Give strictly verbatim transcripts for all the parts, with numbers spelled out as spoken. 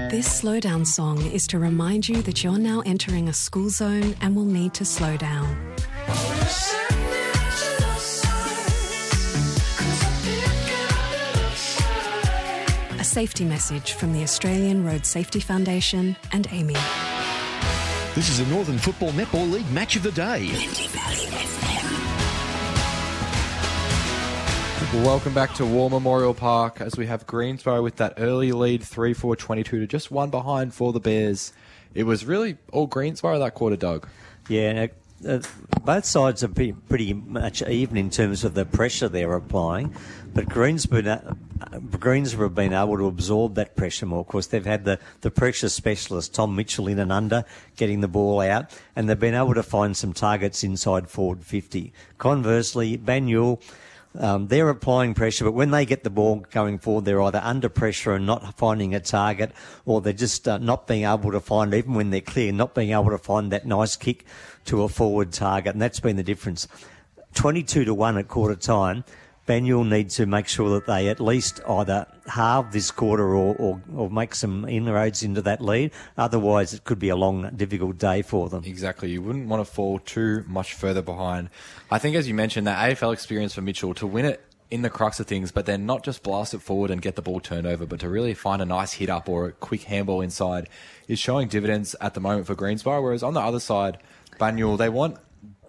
This slowdown song is to remind you that you're now entering a school zone and will need to slow down. A safety message from the Australian Road Safety Foundation and A M I. This is the Northern Football Netball League Match of the Day. Welcome back to War Memorial Park as we have Greensborough with that early lead three four twenty-two to just one behind for the Bears. It was really all Greensborough that quarter, Doug. Yeah, uh, both sides are pretty, pretty much even in terms of the pressure they're applying, but Greensborough, uh, Greensborough have been able to absorb that pressure more. Of course, they've had the, the pressure specialist, Tom Mitchell, in and under, getting the ball out, and they've been able to find some targets inside forward fifty. Conversely, Banyule, Um, they're applying pressure, but when they get the ball going forward, they're either under pressure and not finding a target, or they're just uh, not being able to find, even when they're clear, not being able to find that nice kick to a forward target, and that's been the difference. twenty-two to one at quarter time. Banyule need to make sure that they at least either halve this quarter or, or, or make some inroads into that lead. Otherwise, it could be a long, difficult day for them. Exactly. You wouldn't want to fall too much further behind. I think, as you mentioned, that A F L experience for Mitchell to win it in the crux of things, but then not just blast it forward and get the ball turned over, but to really find a nice hit up or a quick handball inside is showing dividends at the moment for Greensborough. Whereas on the other side, Banyule, they want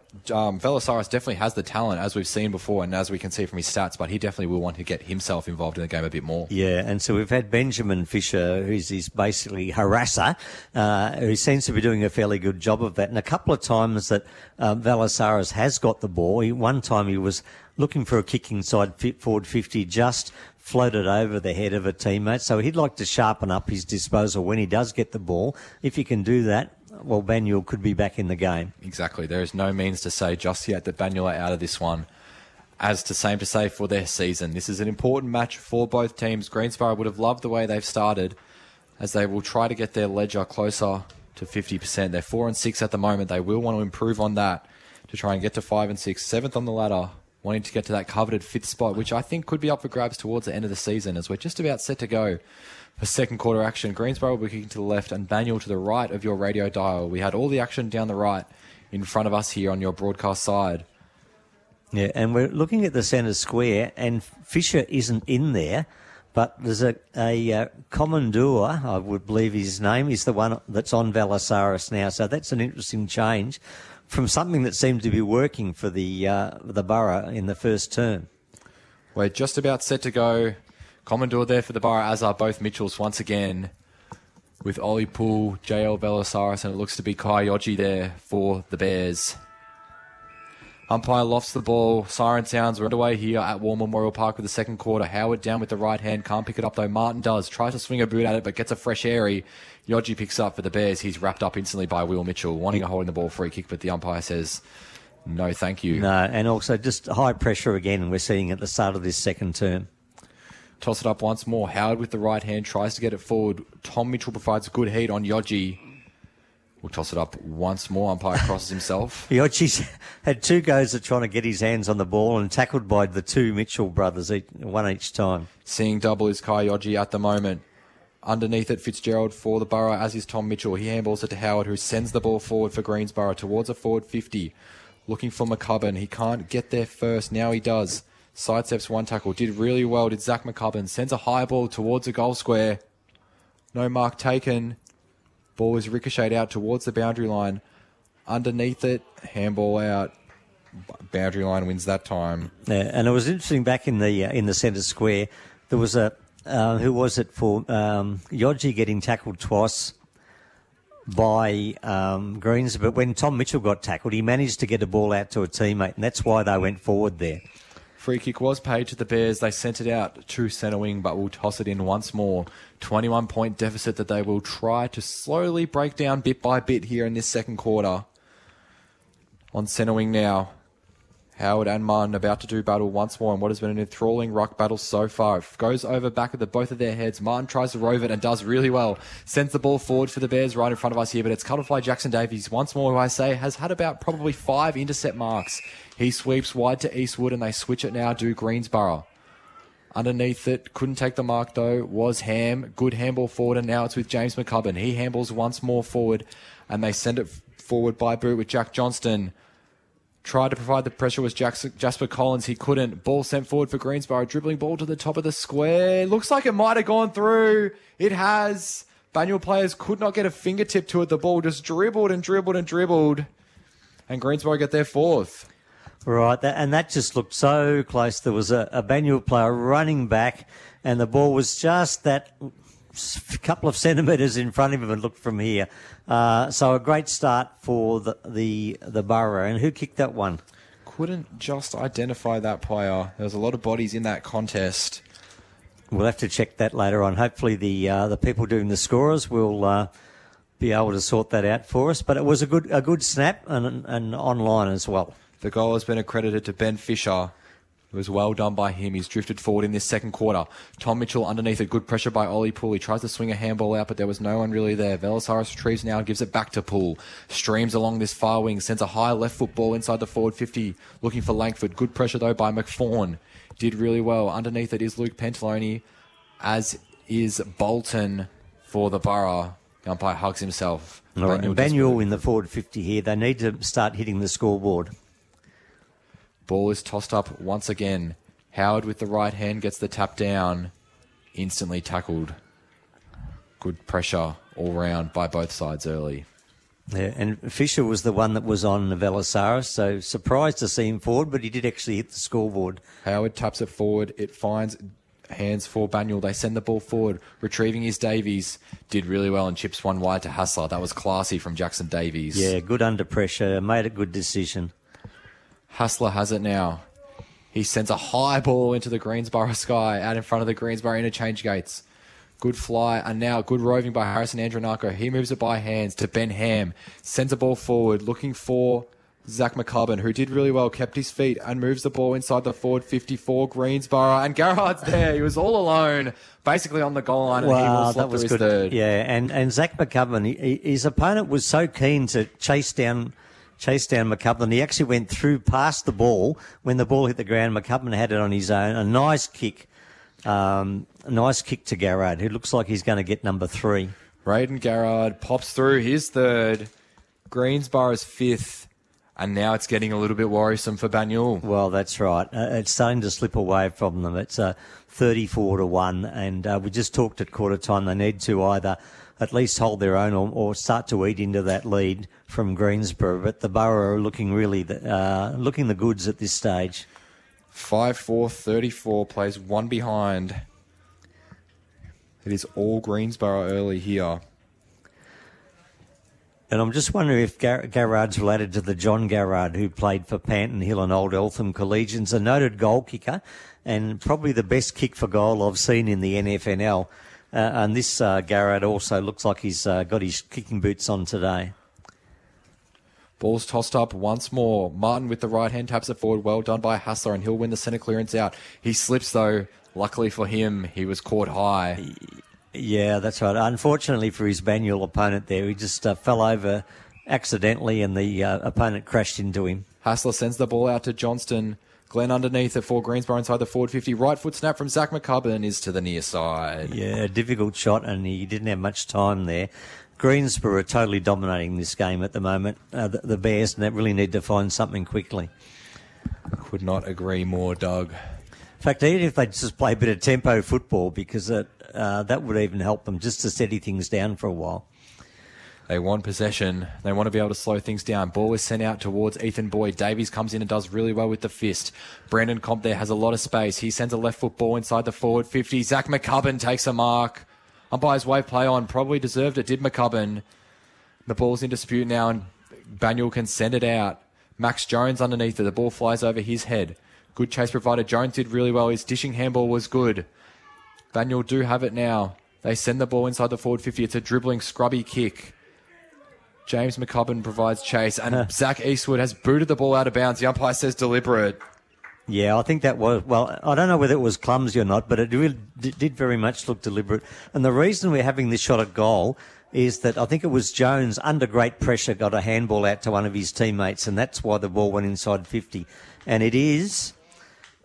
Um, Velosaurus definitely has the talent, as we've seen before, and as we can see from his stats, but he definitely will want to get himself involved in the game a bit more. Yeah, and so we've had Benjamin Fisher, who's his basically harasser, uh, who seems to be doing a fairly good job of that. And a couple of times that uh, Velosaurus has got the ball, he, one time he was looking for a kick inside forward fifty, just floated over the head of a teammate. So he'd like to sharpen up his disposal when he does get the ball. If he can do that, well, Banyule could be back in the game. Exactly. There is no means to say just yet that Banyule are out of this one. As to same to say for their season. This is an important match for both teams. Greensborough would have loved the way they've started, as they will try to get their ledger closer to fifty percent. They're four and six at the moment. They will want to improve on that to try and get to five and six, seventh on the ladder, wanting to get to that coveted fifth spot, which I think could be up for grabs towards the end of the season, as we're just about set to go. For second quarter action, Greensborough will be kicking to the left and Banyule to the right of your radio dial. We had all the action down the right in front of us here on your broadcast side. Yeah, and we're looking at the centre square, and Fisher isn't in there, but there's a, a uh, Commandeur, I would believe his name, is the one that's on Velosaurus now. So that's an interesting change from something that seemed to be working for the uh, the Borough in the first term. We're just about set to go. Commandeur there for the Borough, as are both Mitchells once again, with Ollie Poole, J L Velosaurus, and it looks to be Kai Yoji there for the Bears. Umpire lofts the ball. Siren sounds. We're underway here at War Memorial Park with the second quarter. Howard down with the right hand. Can't pick it up though. Martin does. Tries to swing a boot at it, but gets a fresh airy. Yoji picks up for the Bears. He's wrapped up instantly by Will Mitchell, wanting a holding the ball free kick, but the umpire says, no, thank you. No, and also just high pressure again we're seeing at the start of this second term. Toss it up once more. Howard with the right hand tries to get it forward. Tom Mitchell provides a good heat on Yoji. We'll toss it up once more. Umpire crosses himself. Yoji's had two goes at trying to get his hands on the ball and tackled by the two Mitchell brothers, each, one each time. Seeing double is Kai Yoji at the moment. Underneath it, Fitzgerald for the Borough, as is Tom Mitchell. He handballs it to Howard, who sends the ball forward for Greensborough towards a forward fifty. Looking for McCubbin. He can't get there first. Now he does. Sidesteps one tackle. Did really well, did Zach McCubbin. Sends a high ball towards a goal square. No mark taken. Ball is ricocheted out towards the boundary line. Underneath it, handball out. Boundary line wins that time. Yeah, and it was interesting back in the uh, in the centre square. There was a, uh, who was it for, um, Yoji getting tackled twice by um, Greens, but when Tom Mitchell got tackled, he managed to get a ball out to a teammate, and that's why they went forward there. Free kick was paid to the Bears. They sent it out to centre wing, but will toss it in once more. twenty-one point deficit that they will try to slowly break down bit by bit here in this second quarter. On centre wing now. Howard and Martin about to do battle once more in what has been an enthralling ruck battle so far. It goes over back of the, both of their heads. Martin tries to rove it and does really well. Sends the ball forward for the Bears right in front of us here, but it's cut off by Jackson Davies. Once more, who I say has had about probably five intercept marks. He sweeps wide to Eastwood and they switch it now to Greensborough. Underneath it, couldn't take the mark though, was Ham. Good handball forward, and now it's with James McCubbin. He handballs once more forward, and they send it forward by boot with Jack Johnston. Tried to provide the pressure was Jackson, Jasper Collins. He couldn't. Ball sent forward for Greensboro. Dribbling ball to the top of the square. Looks like it might have gone through. It has. Banyule players could not get a fingertip to it. The ball just dribbled and dribbled and dribbled. And Greensboro get their fourth. Right, that, and that just looked so close. There was a, a Banyule player running back, and the ball was just that couple of centimetres in front of him and looked from here. Uh, so a great start for the, the the Borough. And who kicked that one? Couldn't just identify that player. There was a lot of bodies in that contest. We'll have to check that later on. Hopefully the uh, the people doing the scorers will uh, be able to sort that out for us. But it was a good a good snap and, and online as well. The goal has been accredited to Ben Fisher. It was well done by him. He's drifted forward in this second quarter. Tom Mitchell underneath it. Good pressure by Ollie Poole. He tries to swing a handball out, but there was no one really there. Velasaurus retrieves now and gives it back to Poole. Streams along this far wing. Sends a high left foot ball inside the forward fifty. Looking for Langford. Good pressure, though, by McFawn. Did really well. Underneath it is Luke Pentaloni, as is Bolton for the Borough. The umpire hugs himself. All right, Banyule in the forward fifty here. They need to start hitting the scoreboard. Ball is tossed up once again. Howard with the right hand gets the tap down. Instantly tackled. Good pressure all round by both sides early. Yeah, and Fisher was the one that was on Velasaurus, so surprised to see him forward, but he did actually hit the scoreboard. Howard taps it forward. It finds hands for Banyule. They send the ball forward. Retrieving is Davies. Did really well and chips one wide to Hassler. That was classy from Jackson Davies. Yeah, good under pressure. Made a good decision. Hassler has it now. He sends a high ball into the Greensboro sky out in front of the Greensboro interchange gates. Good fly, and now good roving by Harrison Andronako. He moves it by hands to Ben Ham. Sends a ball forward, looking for Zach McCubbin, who did really well, kept his feet, and moves the ball inside the forward fifty-four, Greensboro. And Garrard's there. He was all alone, basically on the goal line, and wow, he will slot that was through good. his third. Yeah, and, and Zach McCubbin, he, his opponent was so keen to chase down chase down McCubbin. He actually went through past the ball. When the ball hit the ground, McCubbin had it on his own. A nice kick. Um, a nice kick to Garrard, who looks like he's going to get number three. Braden Garrard pops through his third. Greensboro's fifth. And now it's getting a little bit worrisome for Banyule. Well, that's right. Uh, it's starting to slip away from them. It's uh, thirty-four to one. And uh, we just talked at quarter time. They need to either at least hold their own or, or start to eat into that lead from Greensboro. But the Borough are looking really the, uh, looking the goods at this stage. five four thirty-four, plays one behind. It is all Greensboro early here. And I'm just wondering if Gar- Garrard's related to the John Garrard who played for Panton Hill and Old Eltham Collegians, a noted goal kicker and probably the best kick for goal I've seen in the N F N L. Uh, and this uh, Garrard also looks like he's uh, got his kicking boots on today. Ball's tossed up once more. Martin with the right hand taps it forward. Well done by Hassler, and he'll win the centre clearance out. He slips, though. Luckily for him, he was caught high. Yeah, that's right. Unfortunately for his Banyule opponent there, he just uh, fell over accidentally and the uh, opponent crashed into him. Hassler sends the ball out to Johnston. Glenn underneath it for Greensboro inside the forward fifty. Right foot snap from Zach McCubbin is to the near side. Yeah, difficult shot, and he didn't have much time there. Greensboro are totally dominating this game at the moment, uh, the, the Bears, and they really need to find something quickly. Could not agree more, Doug. In fact, even if they just play a bit of tempo football, because it, uh, that would even help them just to steady things down for a while. They want possession. They want to be able to slow things down. Ball is sent out towards Ethan Boyd. Davies comes in and does really well with the fist. Brandon Comp there has a lot of space. He sends a left foot ball inside the forward fifty. Zach McCubbin takes a mark. Umpire's wave play on. Probably deserved it, did McCubbin. The ball's in dispute now, and Banyule can send it out. Max Jones underneath it. The ball flies over his head. Good chase provided. Jones did really well. His dishing handball was good. Banyule do have it now. They send the ball inside the forward fifty. It's a dribbling, scrubby kick. James McCubbin provides chase, and huh. Zach Eastwood has booted the ball out of bounds. The umpire says deliberate. Yeah, I think that was, well, I don't know whether it was clumsy or not, but it really did very much look deliberate. And the reason we're having this shot at goal is that I think it was Jones, under great pressure, got a handball out to one of his teammates, and that's why the ball went inside fifty. And it is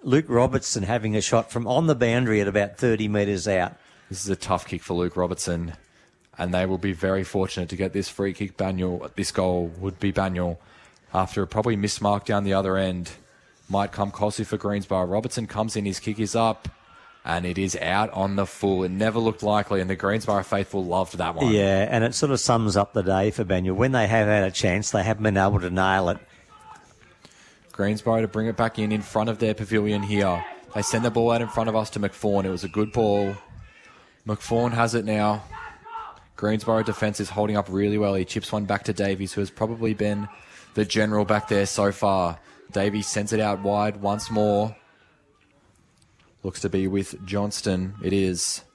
Luke Robertson having a shot from on the boundary at about thirty metres out. This is a tough kick for Luke Robertson, and they will be very fortunate to get this free kick. Banyul, this goal would be Banyul after a probably missed mark down the other end. Might come costly for Greensborough. Robertson comes in, his kick is up, and it is out on the full. It never looked likely, and the Greensborough faithful loved that one. Yeah, and it sort of sums up the day for Banyul. When they have had a chance, they haven't been able to nail it. Greensborough to bring it back in in front of their pavilion here. They send the ball out in front of us to McFawn. It was a good ball. McFawn has it now. Greensborough defence is holding up really well. He chips one back to Davies, who has probably been the general back there so far. Davies sends it out wide once more. Looks to be with Johnston. It is.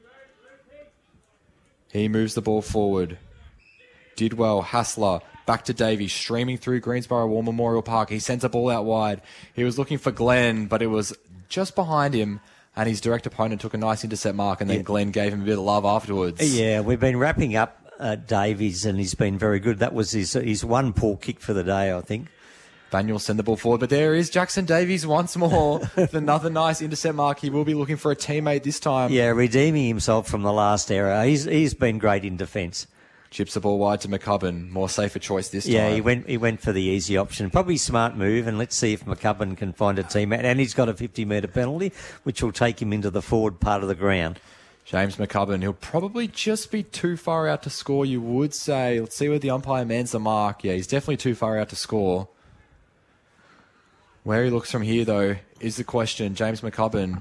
He moves the ball forward. Did well. Hassler back to Davies, streaming through Greensborough War Memorial Park. He sends a ball out wide. He was looking for Glenn, but it was just behind him. And his direct opponent took a nice intercept mark, and then yeah. Glenn gave him a bit of love afterwards. Yeah, we've been wrapping up uh, Davies, and he's been very good. That was his his one poor kick for the day, I think. Banyul send the ball forward, but there is Jackson Davies once more with another nice intercept mark. He will be looking for a teammate this time. Yeah, redeeming himself from the last error. He's he's been great in defence. Chips the ball wide to McCubbin. More safer choice this yeah, time. Yeah, he went he went for the easy option. Probably smart move, and let's see if McCubbin can find a teammate. And he's got a fifty metre penalty, which will take him into the forward part of the ground. James McCubbin, he'll probably just be too far out to score, you would say. Let's see where the umpire mans the mark. Yeah, he's definitely too far out to score. Where he looks from here, though, is the question. James McCubbin,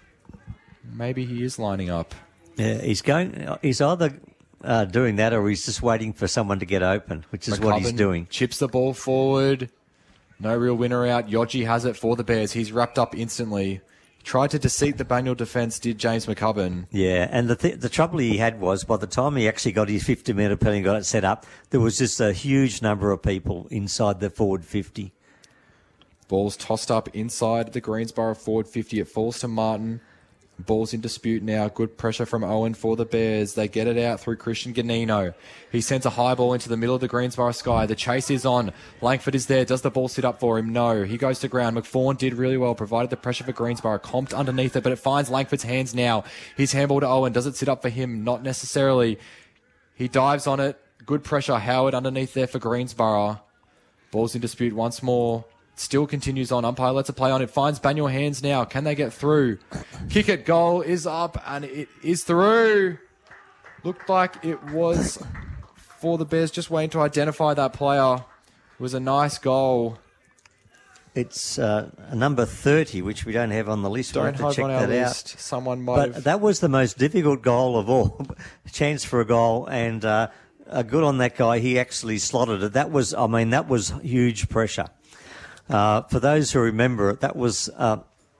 maybe he is lining up. Yeah, he's going. He's either uh, doing that or he's just waiting for someone to get open, which is McCubbin what he's doing. Chips the ball forward. No real winner out. Yogi has it for the Bears. He's wrapped up instantly. He tried to deceive the Banyul defence, did James McCubbin. Yeah, and the th- the trouble he had was by the time he actually got his fifty metre penalty and got it set up, there was just a huge number of people inside the forward fifty. Ball's tossed up inside the Greensborough forward fifty. It falls to Martin. Ball's in dispute now. Good pressure from Owen for the Bears. They get it out through Christian Ganino. He sends a high ball into the middle of the Greensborough sky. The chase is on. Langford is there. Does the ball sit up for him? No. He goes to ground. McFawn did really well, provided the pressure for Greensborough. Comped underneath it, but it finds Langford's hands now. His handball to Owen. Does it sit up for him? Not necessarily. He dives on it. Good pressure. Howard underneath there for Greensborough. Ball's in dispute once more. Still continues on. Umpire lets a play on. It finds Banyul hands now. Can they get through? Kick it. Goal is up and it is through. Looked like it was for the Bears. Just waiting to identify that player. It was a nice goal. It's uh, a number thirty, which we don't have on the list. Don't we'll have to have check on our that list. out. Someone might but have... that was the most difficult goal of all. Chance for a goal, and uh, uh, good on that guy. He actually slotted it. That was, I mean, that was huge pressure. Uh, for those who remember it, that was, uh,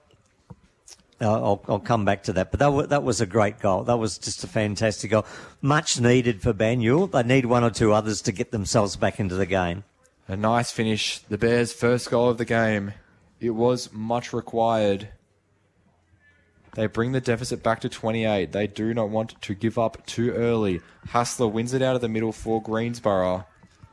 I'll, I'll come back to that, but that was, that was a great goal. That was just a fantastic goal. Much needed for Banyul. They need one or two others to get themselves back into the game. A nice finish. The Bears' first goal of the game. It was much required. They bring the deficit back to twenty-eight. They do not want to give up too early. Hassler wins it out of the middle for Greensborough.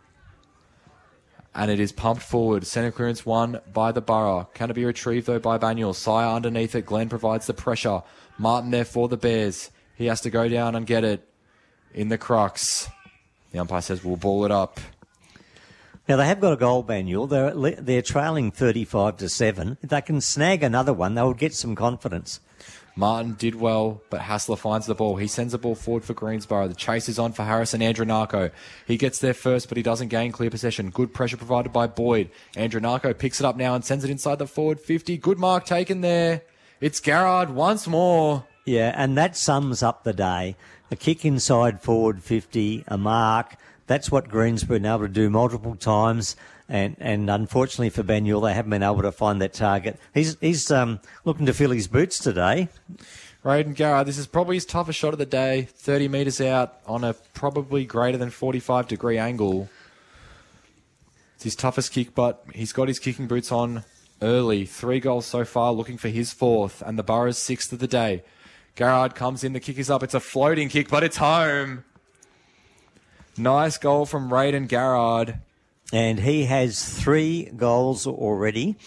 And it is pumped forward. Centre clearance won by the Borough. Can it be retrieved, though, by Banyul? Sire underneath it. Glenn provides the pressure. Martin there for the Bears. He has to go down and get it in the crux. The umpire says, we'll ball it up. Now, they have got a goal, Banyul. They're, they're trailing thirty-five to seven. If they can snag another one, they'll get some confidence. Martin did well, but Hassler finds the ball. He sends the ball forward for Greensborough. The chase is on for Harrison Andronako. He gets there first, but he doesn't gain clear possession. Good pressure provided by Boyd. Andronako picks it up now and sends it inside the forward fifty. Good mark taken there. It's Garrard once more. Yeah, and that sums up the day. A kick inside forward fifty, a mark. That's what Greensborough been able to do multiple times. And, and unfortunately for Banyul, they haven't been able to find that target. He's he's um, looking to fill his boots today. Raiden Garrard, this is probably his toughest shot of the day. thirty metres out on a probably greater than forty-five degree angle. It's his toughest kick, but he's got his kicking boots on early. Three goals so far, looking for his fourth, and the Borough's sixth of the day. Garrard comes in, the kick is up. It's a floating kick, but it's home. Nice goal from Raiden Garrard. And he has three goals already.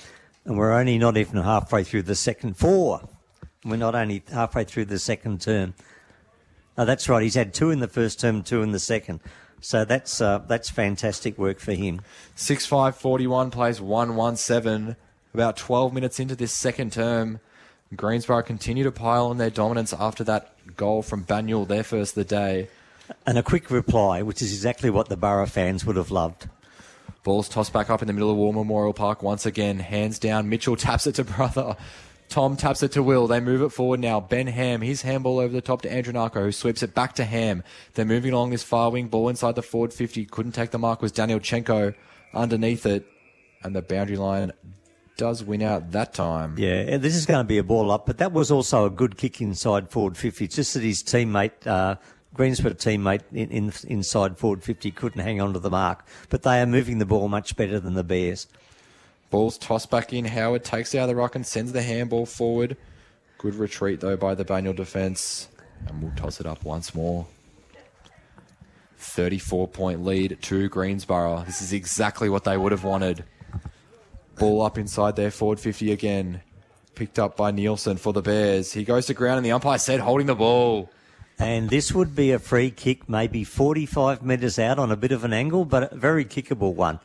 and we're only not even halfway through the second four. We're not only halfway through the second term. Oh, that's right. He's had two in the first term, two in the second. So that's uh, that's fantastic work for him. six five forty-one plays one one seven. About twelve minutes into this second term, Greensborough continue to pile on their dominance after that goal from Banyul, their first of the day. And a quick reply, which is exactly what the Borough fans would have loved. Ball's tossed back up in the middle of War Memorial Park once again. Hands down. Mitchell taps it to brother. Tom taps it to Will. They move it forward now. Ben Ham, his handball over the top to Andrew Narco, who sweeps it back to Ham. They're moving along this far wing. Ball inside the forward fifty. Couldn't take the mark. Was Daniel Chenko underneath it. And the boundary line does win out that time. Yeah, this is going to be a ball up, but that was also a good kick inside forward fifty. It's just that his teammate, uh, Greensborough teammate in, in, inside forward fifty couldn't hang on to the mark. But they are moving the ball much better than the Bears. Ball's tossed back in. Howard takes it out of the ruck and sends the handball forward. Good retreat, though, by the Banyul defence. And we'll toss it up once more. thirty-four point lead to Greensborough. This is exactly what they would have wanted. Ball up inside their forward fifty again. Picked up by Nielsen for the Bears. He goes to ground and the umpire said holding the ball. And this would be a free kick, maybe forty-five metres out on a bit of an angle, but a very kickable one.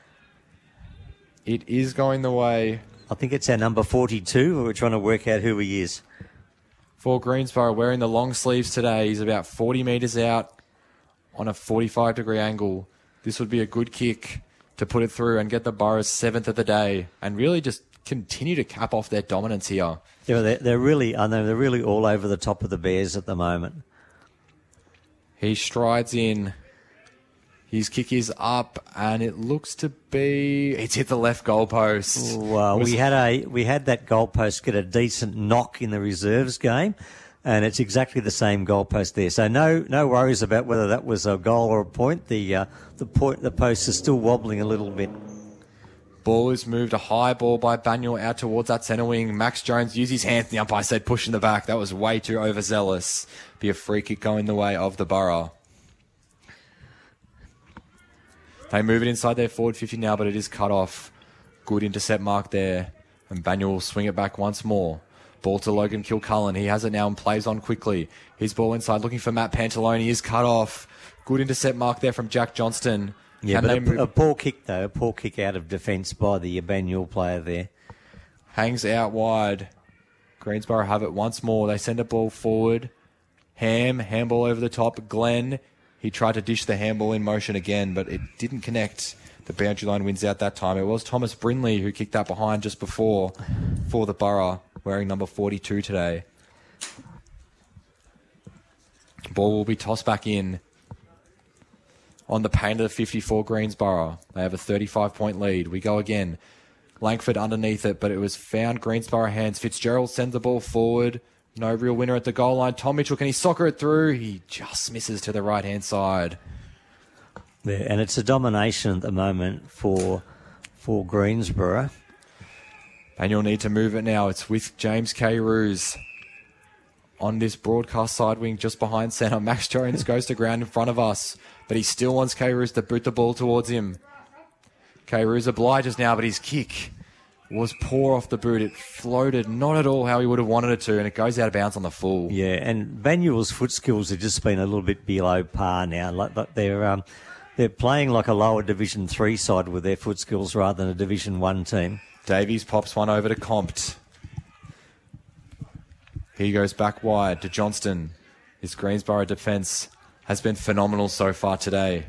It is going the way. I think it's our number forty-two. We're trying to work out who he is. For Greensborough, wearing the long sleeves today. He's about forty metres out on a forty-five degree angle. This would be a good kick to put it through and get the Borough's seventh of the day and really just continue to cap off their dominance here. Yeah, they're, they're really, I know they're really all over the top of the Bears at the moment. He strides in. His kick is up, and it looks to be it's hit the left goalpost. Well, was... we had a we had that goalpost get a decent knock in the reserves game, and it's exactly the same goalpost there. So no no worries about whether that was a goal or a point. The uh, the point the post is still wobbling a little bit. Ball is moved, a high ball by Banyul out towards that centre wing. Max Jones used his hands, and the umpire said push in the back. That was way too overzealous. Be a free kick going the way of the Borough. They move it inside their forward fifty now, but it is cut off. Good intercept mark there. And Banyul will swing it back once more. Ball to Logan Kilcullen. He has it now and plays on quickly. His ball inside, looking for Matt Pantalone. He is cut off. Good intercept mark there from Jack Johnston. Yeah, Can but a, a poor kick, though. A poor kick out of defence by the Banyul player there. Hangs out wide. Greensborough have it once more. They send a ball forward. Ham, handball over the top. Glenn. He tried to dish the handball in motion again, but it didn't connect. The boundary line wins out that time. It was Thomas Brinley who kicked that behind just before for the Borough, wearing number forty-two today. Ball will be tossed back in on the paint of the fifty-four Greensborough. They have a thirty-five point lead. We go again. Langford underneath it, but it was found Greensborough hands. Fitzgerald sends the ball forward. No real winner at the goal line. Tom Mitchell, can he soccer it through? He just misses to the right-hand side. Yeah, and it's a domination at the moment for for Greensborough. And you'll need to move it now. It's with James K. Roos on this broadcast side wing just behind centre. Max Jones goes to ground in front of us, but he still wants K. Roos to boot the ball towards him. K. Roos obliges now, but his kick was poor off the boot. It floated not at all how he would have wanted it to, and it goes out of bounds on the full. Yeah, and Banyul's foot skills have just been a little bit below par now. Like, like they're um, they're playing like a lower Division Three side with their foot skills rather than a Division One team. Davies pops one over to Compt. He goes back wide to Johnston. His Greensborough defence has been phenomenal so far today.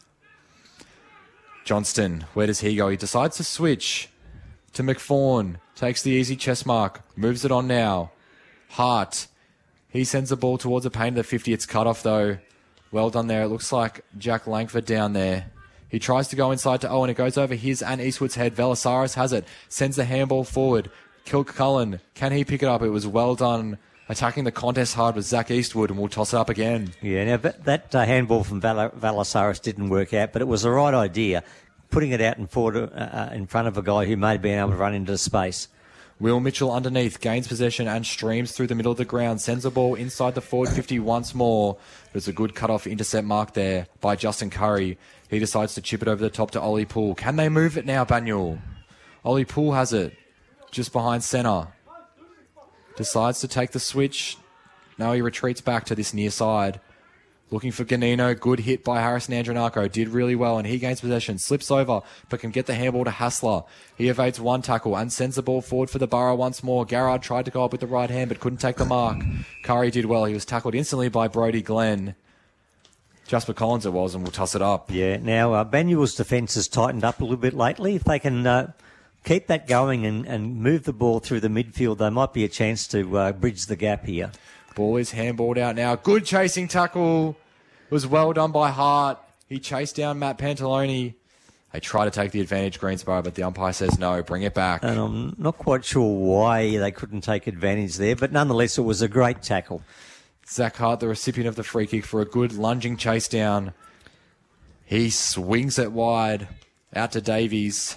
Johnston, where does he go? He decides to switch to McFawn. Takes the easy chest mark. Moves it on now. Hart. He sends the ball towards the paint of the fifty. It's cut off, though. Well done there. It looks like Jack Langford down there. He tries to go inside to Owen. It goes over his and Eastwood's head. Velasaris has it. Sends the handball forward. Kilcullen. Can he pick it up? It was well done. Attacking the contest hard with Zach Eastwood, and we'll toss it up again. Yeah, now that, that uh, handball from Val- Velasaris didn't work out, but it was the right idea. Putting it out in, forward, uh, in front of a guy who may have been able to run into space. Will Mitchell underneath, gains possession and streams through the middle of the ground. Sends the ball inside the forward fifty once more. There's a good cut-off intercept mark there by Justin Curry. He decides to chip it over the top to Ollie Poole. Can they move it now, Banyul? Ollie Poole has it. just behind centre. Decides to take the switch. Now he retreats back to this near side. Looking for Ganino. Good hit by Harrison Andronako. Did really well, and he gains possession. Slips over, but can get the handball to Hassler. He evades one tackle and sends the ball forward for the Borough once more. Garrard tried to go up with the right hand, but couldn't take the mark. Curry did well. He was tackled instantly by Brody Glenn. Jasper Collins it was, and we'll toss it up. Yeah, now uh, Banyul's defence has tightened up a little bit lately. If they can uh, keep that going and, and move the ball through the midfield, there might be a chance to uh, bridge the gap here. Ball is handballed out now. Good chasing tackle. It was well done by Hart. He chased down Matt Pantalone. They try to take the advantage, Greensboro, but the umpire says no, bring it back. And I'm not quite sure why they couldn't take advantage there, but nonetheless, it was a great tackle. Zach Hart, the recipient of the free kick, for a good lunging chase down. He swings it wide out to Davies.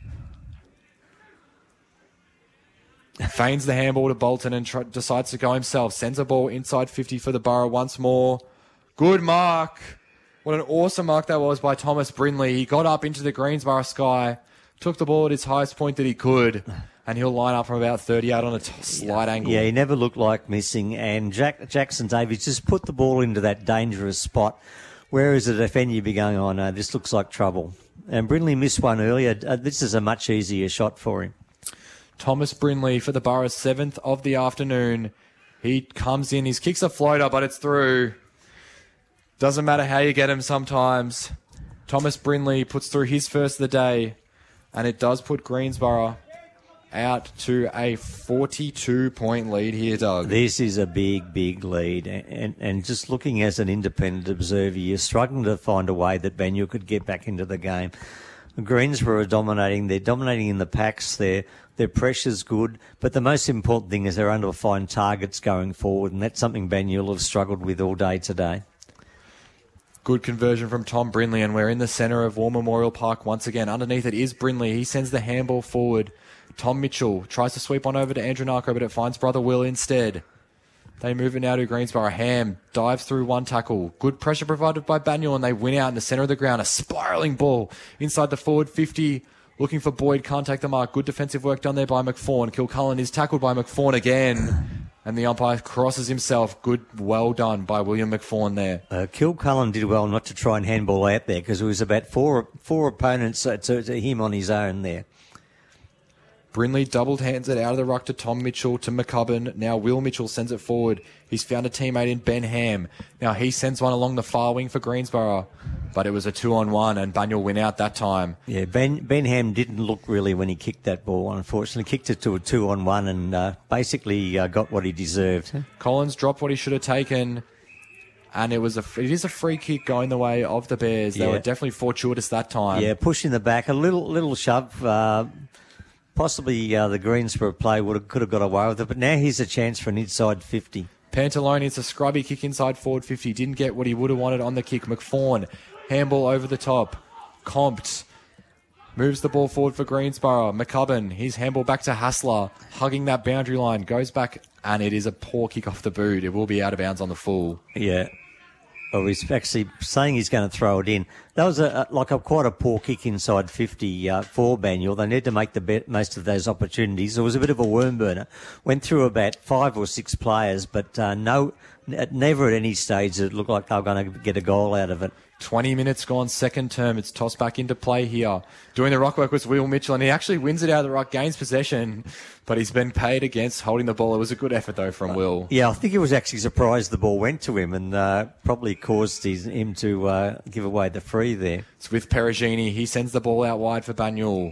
Feigns the handball to Bolton and tr- decides to go himself. Sends a ball inside fifty for the Borough once more. Good mark. What an awesome mark that was by Thomas Brindley. He got up into the Greensboro sky, took the ball at his highest point that he could, and he'll line up from about thirty-eight on a t- slight angle. Yeah, he never looked like missing, and Jack, Jackson Davies just put the ball into that dangerous spot, whereas the defender you'd be going, oh no, this looks like trouble. And Brindley missed one earlier. Uh, this is a much easier shot for him. Thomas Brindley for the Borough's seventh of the afternoon. He comes in, his kick's a floater, but it's through. Doesn't matter how you get him sometimes. Thomas Brindley puts through his first of the day, and it does put Greensboro out to a forty-two point lead here, Doug. This is a big, big lead. And, and just looking as an independent observer, you're struggling to find a way that Banyule could get back into the game. Greensboro are dominating. They're dominating in the packs. Their their pressure's good. But the most important thing is they're able to find targets going forward, and that's something Banyule have struggled with all day today. Good conversion from Tom Brindley, and we're in the centre of War Memorial Park once again. Underneath it is Brindley. He sends the handball forward. Tom Mitchell tries to sweep on over to Andrew Narco, but it finds Brother Will instead. They move it now to Greensboro. Ham dives through one tackle. Good pressure provided by Banyule, and they win out in the centre of the ground. A spiralling ball inside the forward fifty. Looking for Boyd. Can't take the mark. Good defensive work done there by McFawn. Kilcullen is tackled by McFawn again. And the umpire crosses himself. Good, well done by William McFawn there. Uh, Kilcullen did well not to try and handball out there because it was about four four opponents uh, to, to him on his own there. Brindley doubled hands it out of the ruck to Tom Mitchell, to McCubbin. Now Will Mitchell sends it forward. He's found a teammate in Ben Ham. Now he sends one along the far wing for Greensboro. But it was a two-on-one, and Banyule win out that time. Yeah, Ben Ben Ham didn't look really when he kicked that ball, unfortunately. Kicked it to a two-on-one and uh, basically uh, got what he deserved. Collins dropped what he should have taken. And it was a it is a free kick going the way of the Bears. They Yeah. were definitely fortuitous that time. Yeah, push in the back, a little little shove. Uh, possibly uh, the Greensboro play would have, could have got away with it, but now here's a chance for an inside fifty. Pantalone, it's a scrubby kick inside forward fifty. Didn't get what he would have wanted on the kick. McFawn, handball over the top. Compt moves the ball forward for Greensboro. McCubbin, his handball back to Hassler, hugging that boundary line, goes back, and it is a poor kick off the boot. It will be out of bounds on the full. Yeah. Oh, he's actually saying he's going to throw it in. That was a, a, like a quite a poor kick inside fifty uh, for Banyule. They need to make the be- most of those opportunities. It was a bit of a worm burner. Went through about five or six players, but uh, no, n- never at any stage did it looked like they were going to get a goal out of it. twenty minutes gone, second term. It's tossed back into play here. Doing the ruck work was Will Mitchell, and he actually wins it out of the ruck, gains possession, but he's been paid against holding the ball. It was a good effort, though, from Will. Yeah, I think he was actually surprised the ball went to him and uh, probably caused his, him to uh, give away the free there. It's with Perugini. He sends the ball out wide for Banyule.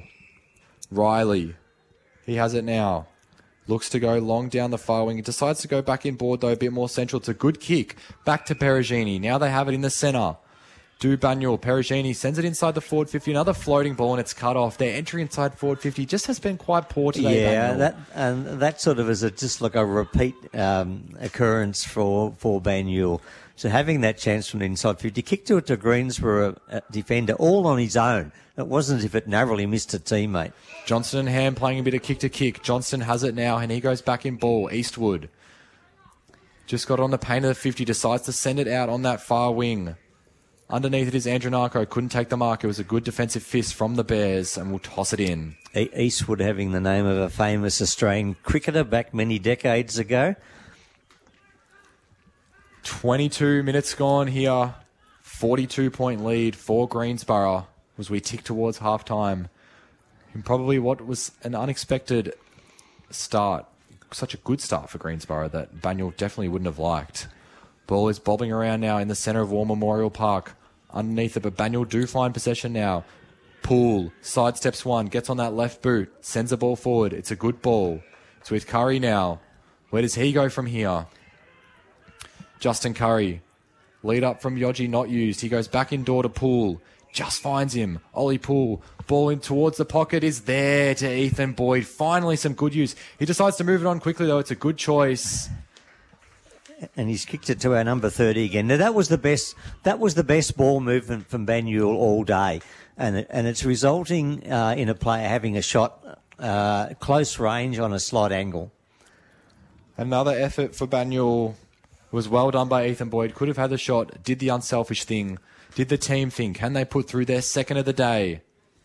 Riley. He has it now. Looks to go long down the far wing. He decides to go back in board, though, a bit more central. It's a good kick. Back to Perugini. Now they have it in the centre. Do Banyule. Perugini sends it inside the forward fifty. Another floating ball, and it's cut off. Their entry inside forward fifty just has been quite poor today. Yeah, Banyule. that and that sort of is a, just like a repeat um, occurrence for for Banyule. So having that chance from the inside fifty, kicked to it to Greensboro, a defender, all on his own. It wasn't as if it narrowly missed a teammate. Johnston and Ham playing a bit of kick to kick. Johnston has it now, and he goes back in ball. Eastwood just got on the paint of the fifty, decides to send it out on that far wing. Underneath it is Andronako. Couldn't take the mark. It was a good defensive fist from the Bears, and we'll toss it in. E- Eastwood having the name of a famous Australian cricketer back many decades ago. twenty-two minutes gone here. forty-two point lead for Greensborough as we tick towards half-time. And probably what was an unexpected start. Such a good start for Greensborough that Banyule definitely wouldn't have liked. Ball is bobbing around now in the centre of War Memorial Park. Underneath it, but Banyule do find possession now. Poole sidesteps one, gets on that left boot, sends the ball forward. It's a good ball. It's with Curry now. Where does he go from here? Justin Curry. Lead up from Yogi, not used. He goes back indoor to Poole. Just finds him. Ollie Poole. Ball in towards the pocket is there to Ethan Boyd. Finally some good use. He decides to move it on quickly, though. It's a good choice. And he's kicked it to our number thirty again. Now that was the best. That was the best ball movement from Banyule all day, and it, and it's resulting uh, in a player having a shot uh, close range on a slight angle. Another effort for Banyule. Was well done by Ethan Boyd. Could have had the shot. Did the unselfish thing. Did the team thing. Can they put through their second of the day?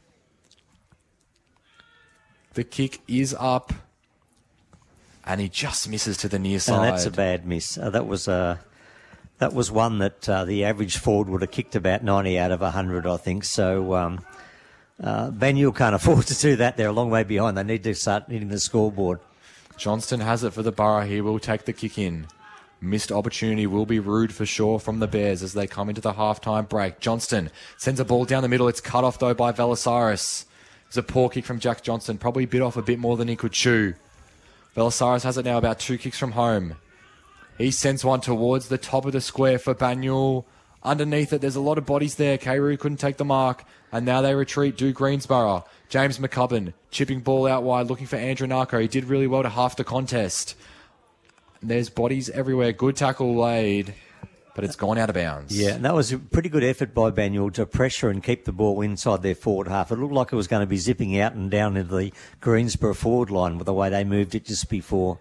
The kick is up. And he just misses to the near side. And that's a bad miss. Uh, that was uh, that was one that uh, the average forward would have kicked about ninety out of one hundred, I think. So um, uh, Banyule can't afford to do that. They're a long way behind. They need to start hitting the scoreboard. Johnston has it for the Borough. He will take the kick in. Missed opportunity will be rude for sure from the Bears as they come into the halftime break. Johnston sends a ball down the middle. It's cut off, though, by Velasiris. It's a poor kick from Jack Johnston. Probably bit off a bit more than he could chew. Velasiris has it now about two kicks from home. He sends one towards the top of the square for Banyule. Underneath it, there's a lot of bodies there. Carew couldn't take the mark. And now they retreat, do Greensborough. James McCubbin, chipping ball out wide, looking for Andronako. He did really well to half the contest. There's bodies everywhere. Good tackle laid, but it's gone out of bounds. Yeah, and that was a pretty good effort by Banyule to pressure and keep the ball inside their forward half. It looked like it was going to be zipping out and down into the Greensborough forward line with the way they moved it just before.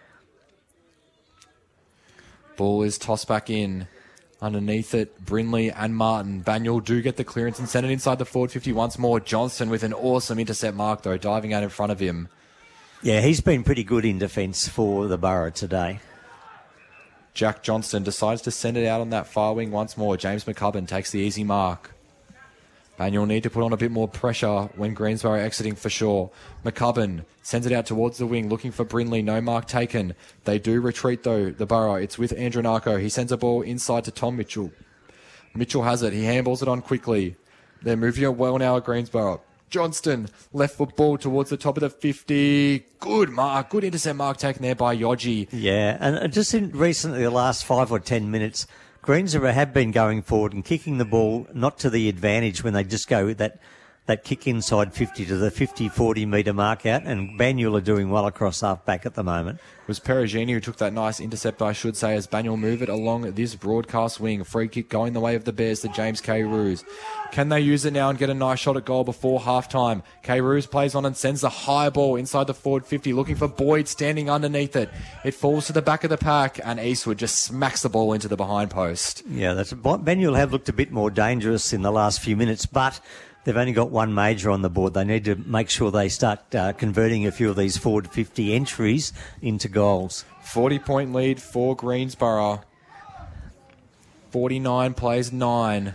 Ball is tossed back in. Underneath it, Brindley and Martin. Banyule do get the clearance and send it inside the forward fifty once more. Johnston with an awesome intercept mark, though, diving out in front of him. Yeah, he's been pretty good in defence for the Borough today. Jack Johnston decides to send it out on that far wing once more. James McCubbin takes the easy mark. Banyule need to put on a bit more pressure when Greensborough exiting for sure. McCubbin sends it out towards the wing, looking for Brindley. No mark taken. They do retreat, though, the Borough. It's with Andronako. He sends a ball inside to Tom Mitchell. Mitchell has it. He handballs it on quickly. They're moving it well now at Greensborough. Johnston, left foot ball towards the top of the fifty. Good mark. Good intercept mark taken there by Yogi. Yeah, and just in recently, the last five or ten minutes, Greensborough have been going forward and kicking the ball not to the advantage when they just go with that, that kick inside fifty to the fifty, forty metre mark out, and Banyule are doing well across half back at the moment. It was Perugini who took that nice intercept, I should say, as Banyule move it along this broadcast wing. Free kick going the way of the Bears to James Carews. Can they use it now and get a nice shot at goal before halftime? Carews plays on and sends the high ball inside the forward fifty, looking for Boyd standing underneath it. It falls to the back of the pack, and Eastwood just smacks the ball into the behind post. Yeah, that's Banyule have looked a bit more dangerous in the last few minutes, but they've only got one major on the board. They need to make sure they start uh, converting a few of these forward fifty entries into goals. forty-point lead for Greensborough. forty-nine plays nine.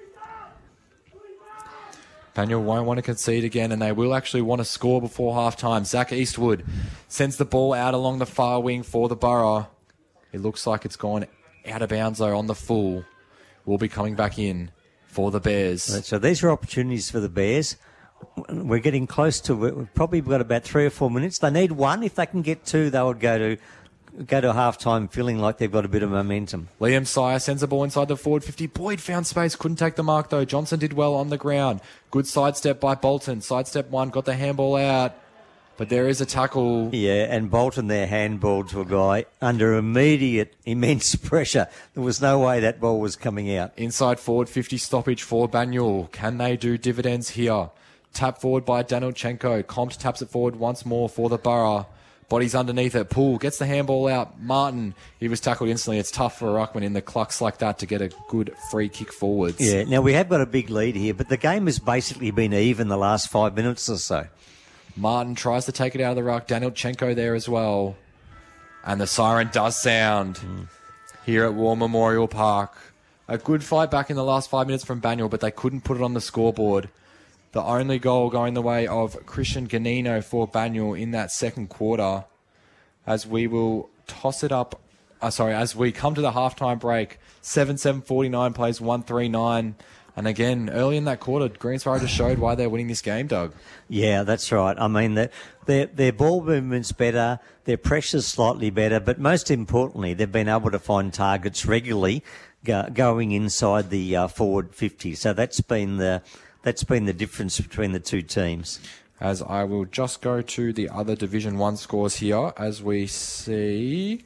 Banyule won't want to concede again, and they will actually want to score before half-time. Zach Eastwood sends the ball out along the far wing for the Borough. It looks like it's gone out of bounds, though, on the full. Will be coming back in for the Bears. So these are opportunities for the Bears. We're getting close to, we've probably got about three or four minutes. They need one. If they can get two, they would go to go to half-time feeling like they've got a bit of momentum. Liam Sire sends the ball inside the forward fifty. Boyd found space, couldn't take the mark, though. Johnson did well on the ground. Good sidestep by Bolton. Sidestep one, got the handball out. But there is a tackle. Yeah, and Bolton there handballed to a guy under immediate, immense pressure. There was no way that ball was coming out. Inside forward fifty stoppage for Banyule. Can they do dividends here? Tap forward by Danilchenko. Compt taps it forward once more for the Borough. Bodies underneath it. Poole gets the handball out. Martin, he was tackled instantly. It's tough for a ruckman in the clucks like that to get a good free kick forwards. Yeah, now we have got a big lead here, but the game has basically been even the last five minutes or so. Martin tries to take it out of the ruck. Daniel Chenko there as well. And the siren does sound mm. here at War Memorial Park. A good fight back in the last five minutes from Banyule, but they couldn't put it on the scoreboard. The only goal going the way of Christian Ganino for Banyule in that second quarter, as we will toss it up. Uh, sorry, as we come to the halftime break, seven seven forty-nine plays one three nine. And again, early in that quarter, Greensborough just showed why they're winning this game, Doug. Yeah, that's right. I mean, their, their, their ball movement's better, their pressure's slightly better, but most importantly, they've been able to find targets regularly go, going inside the uh, forward fifty. So that's been the that's been the difference between the two teams. As I will just go to the other Division One scores here, as we see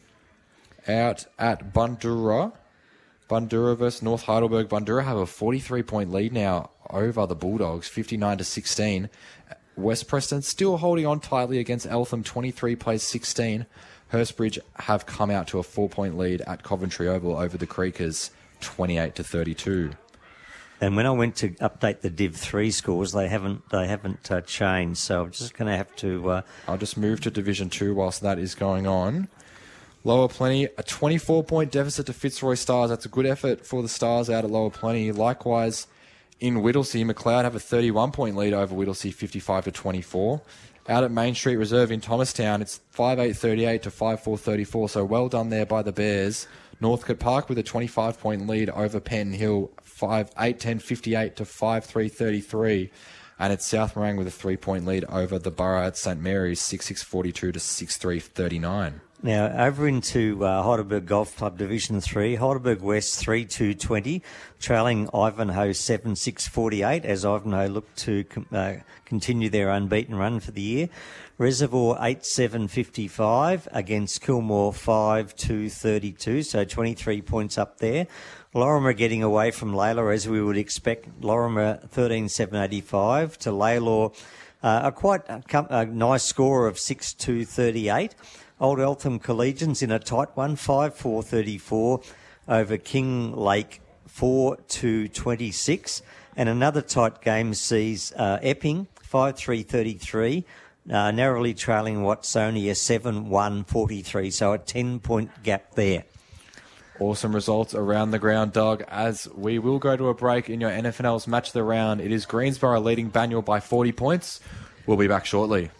out at Bundoora. Bundoora versus North Heidelberg. Bundoora have a forty-three point lead now over the Bulldogs, fifty-nine to sixteen. West Preston still holding on tightly against Eltham, twenty-three plays sixteen. Hurstbridge have come out to a four point lead at Coventry Oval over the Creekers, twenty-eight to thirty-two. And when I went to update the Div three scores, they haven't they haven't uh, changed. So I'm just going to have to. Uh... I'll just move to Division two whilst that is going on. Lower Plenty, a twenty-four point deficit to Fitzroy Stars. That's a good effort for the Stars out at Lower Plenty. Likewise, in Whittlesea, McLeod have a thirty-one point lead over Whittlesea, fifty-five to twenty-four. Out at Main Street Reserve in Thomastown, it's five eight thirty-eight to five four thirty-four. So well done there by the Bears. Northcote Park with a twenty-five point lead over Penn Hill, five eight ten fifty-eight to five three thirty-three. And it's South Morang with a three point lead over the Borough at St Mary's, six six forty-two to six three thirty-nine. Now, over into uh, Heidelberg Golf Club Division three, Heidelberg West three two twenty, trailing Ivanhoe seven six forty-eight as Ivanhoe look to uh, continue their unbeaten run for the year. Reservoir eight seven fifty-five against Kilmore five two thirty-two, so twenty-three points up there. Lorimer getting away from Layla as we would expect. Lorimer thirteen seven eighty-five to Laylor, uh, a quite a, a nice score of six two thirty-eight. Old Eltham Collegians in a tight one, five four thirty-four over King Lake, four two twenty-six. And another tight game sees uh, Epping, five three thirty-three, uh, narrowly trailing Watsonia, seven one forty-three. So a ten point gap there. Awesome results around the ground, Doug, as we will go to a break in your N F N L's Match of the Round. It is Greensborough leading Banyule by forty points. We'll be back shortly.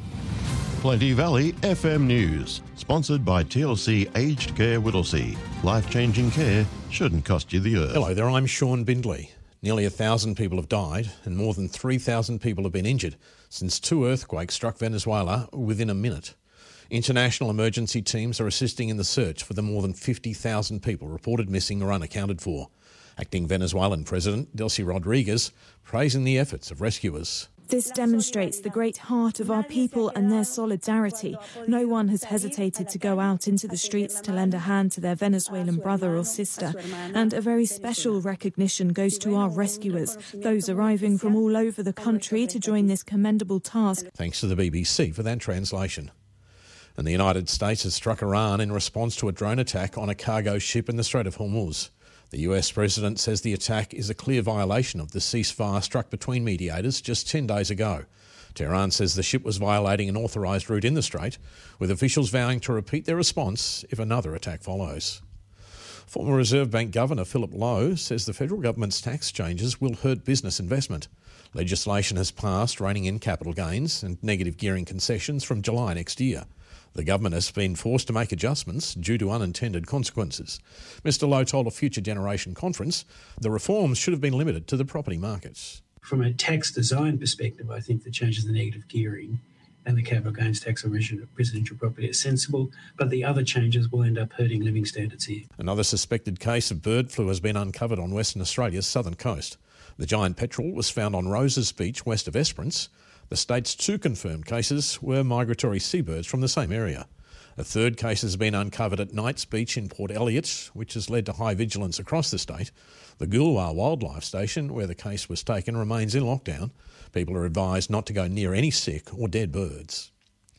Plenty Valley F M News, sponsored by T L C Aged Care Whittlesea. Life-changing care shouldn't cost you the earth. Hello there, I'm Sean Bindley. Nearly a thousand people have died and more than three thousand people have been injured since two earthquakes struck Venezuela within a minute. International emergency teams are assisting in the search for the more than fifty thousand people reported missing or unaccounted for. Acting Venezuelan President Delcy Rodriguez praising the efforts of rescuers. This demonstrates the great heart of our people and their solidarity. No one has hesitated to go out into the streets to lend a hand to their Venezuelan brother or sister. And a very special recognition goes to our rescuers, those arriving from all over the country to join this commendable task. Thanks to the B B C for that translation. And the United States has struck Iran in response to a drone attack on a cargo ship in the Strait of Hormuz. The U S president says the attack is a clear violation of the ceasefire struck between mediators just ten days ago. Tehran says the ship was violating an authorised route in the strait, with officials vowing to repeat their response if another attack follows. Former Reserve Bank Governor Philip Lowe says the federal government's tax changes will hurt business investment. Legislation has passed reining in capital gains and negative gearing concessions from July next year. The government has been forced to make adjustments due to unintended consequences. Mister Lowe told a Future Generation conference the reforms should have been limited to the property markets. From a tax design perspective, I think the changes in the negative gearing and the capital gains tax on residential property are sensible, but the other changes will end up hurting living standards here. Another suspected case of bird flu has been uncovered on Western Australia's southern coast. The giant petrel was found on Roses Beach west of Esperance. The state's two confirmed cases were migratory seabirds from the same area. A third case has been uncovered at Knights Beach in Port Elliot, which has led to high vigilance across the state. The Goolwa Wildlife Station, where the case was taken, remains in lockdown. People are advised not to go near any sick or dead birds.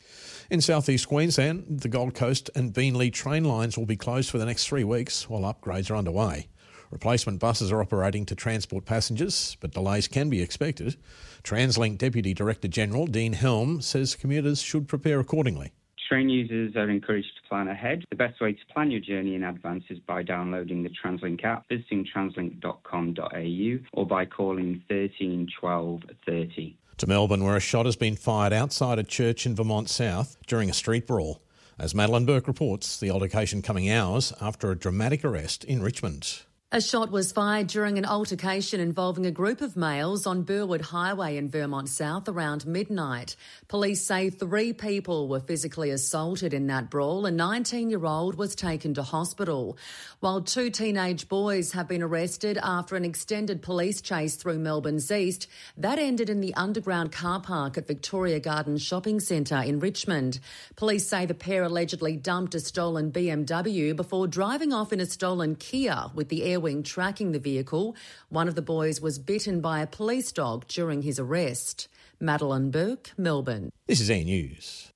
In southeast Queensland, the Gold Coast and Beenleigh train lines will be closed for the next three weeks while upgrades are underway. Replacement buses are operating to transport passengers, but delays can be expected. TransLink Deputy Director General Dean Helm says commuters should prepare accordingly. Train users are encouraged to plan ahead. The best way to plan your journey in advance is by downloading the TransLink app, visiting translink dot com dot a u or by calling thirteen twelve thirty. To Melbourne, where a shot has been fired outside a church in Vermont South during a street brawl. As Madeline Burke reports, the altercation coming hours after a dramatic arrest in Richmond. A shot was fired during an altercation involving a group of males on Burwood Highway in Vermont South around midnight. Police say three people were physically assaulted in that brawl. A nineteen-year-old was taken to hospital, while two teenage boys have been arrested after an extended police chase through Melbourne's east. That ended in the underground car park at Victoria Gardens Shopping Centre in Richmond. Police say the pair allegedly dumped a stolen B M W before driving off in a stolen Kia with the air wing tracking the vehicle. One of the boys was bitten by a police dog during his arrest. Madeline Burke, Melbourne. This is Air News.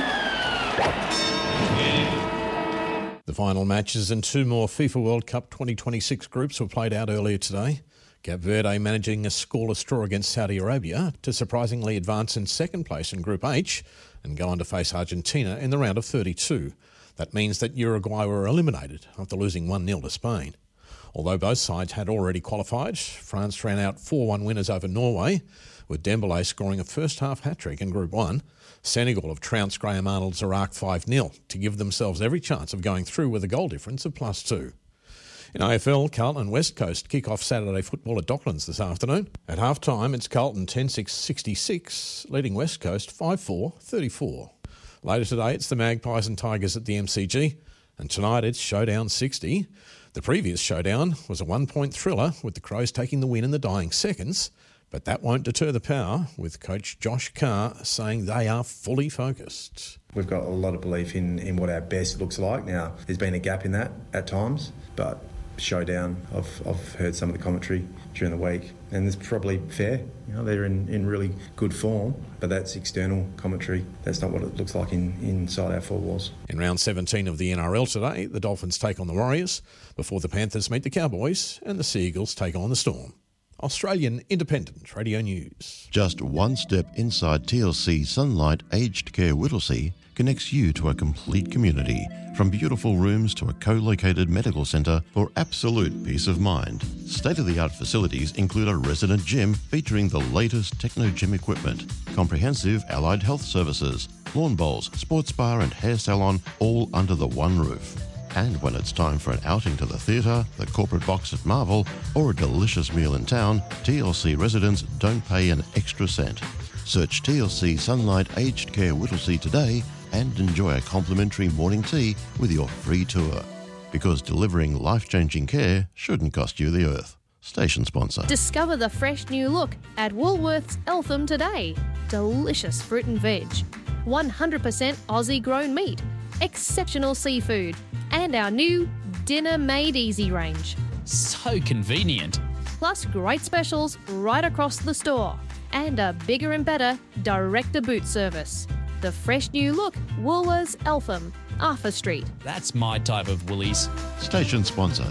The final matches and two more FIFA World Cup twenty twenty-six groups were played out earlier today. Cape Verde managing a scoreless draw against Saudi Arabia to surprisingly advance in second place in Group H and go on to face Argentina in the round of thirty-two. That means that Uruguay were eliminated after losing one nil to Spain. Although both sides had already qualified, France ran out four one winners over Norway, with Dembélé scoring a first-half hat-trick in Group one. Senegal have trounced Graham Arnold's Iraq five nil to give themselves every chance of going through with a goal difference of plus two. In A F L, Carlton and West Coast kick off Saturday football at Docklands this afternoon. At half-time, it's Carlton ten six sixty-six, leading West Coast five four thirty-four. Later today, it's the Magpies and Tigers at the M C G, and tonight it's Showdown sixty. The previous showdown was a one-point thriller with the Crows taking the win in the dying seconds, but that won't deter the power, with coach Josh Carr saying they are fully focused. We've got a lot of belief in, in what our best looks like. Now, there's been a gap in that at times, but showdown, I've, I've heard some of the commentary during the week, and it's probably fair. You know, they're in, in really good form, but that's external commentary. That's not what it looks like in, inside our four walls. In round seventeen of the N R L today, the Dolphins take on the Warriors, before the Panthers meet the Cowboys and the Sea Eagles take on the Storm. Australian Independent Radio News. Just one step inside T L C Sunlight Aged Care Whittlesea connects you to a complete community, from beautiful rooms to a co-located medical centre for absolute peace of mind. State-of-the-art facilities include a resident gym featuring the latest techno-gym equipment, comprehensive allied health services, lawn bowls, sports bar and hair salon, all under the one roof. And when it's time for an outing to the theatre, the corporate box at Marvel, or a delicious meal in town, T L C residents don't pay an extra cent. Search T L C Sunlight Aged Care Whittlesea today and enjoy a complimentary morning tea with your free tour. Because delivering life-changing care shouldn't cost you the earth. Station sponsor. Discover the fresh new look at Woolworths Eltham today. Delicious fruit and veg, one hundred percent Aussie grown meat, exceptional seafood, and our new Dinner Made Easy range. So convenient. Plus great specials right across the store and a bigger and better direct-to-boot service. The fresh new look, Woolworths Eltham, Arthur Street. That's my type of Woolies. Station sponsor.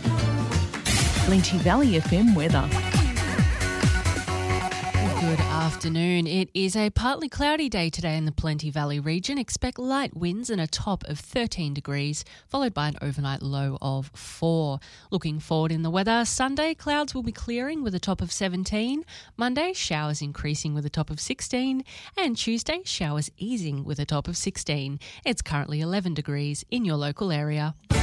Plenty Valley F M weather. Good afternoon. It is a partly cloudy day today in the Plenty Valley region. Expect light winds and a top of thirteen degrees, followed by an overnight low of four. Looking forward in the weather, Sunday clouds will be clearing with a top of seventeen. Monday, showers increasing with a top of sixteen. And Tuesday, showers easing with a top of sixteen. It's currently eleven degrees in your local area.